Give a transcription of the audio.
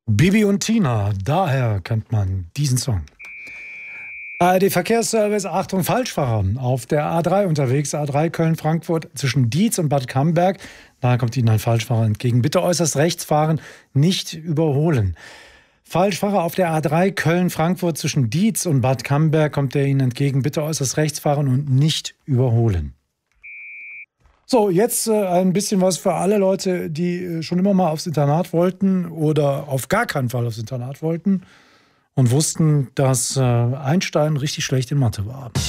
Bibi und Tina, daher kennt man diesen Song. ARD Verkehrsservice, Achtung, Falschfahrer auf der A3 unterwegs, A3 Köln-Frankfurt zwischen Dietz und Bad Camberg. Da kommt Ihnen ein Falschfahrer entgegen. Bitte äußerst rechts fahren, nicht überholen. Falschfahrer auf der A3 Köln-Frankfurt zwischen Dietz und Bad Camberg kommt er Ihnen entgegen. Bitte äußerst rechts fahren und nicht überholen. So, jetzt ein bisschen was für alle Leute, die schon immer mal aufs Internat wollten oder auf gar keinen Fall aufs Internat wollten und wussten, dass Einstein richtig schlecht in Mathe war.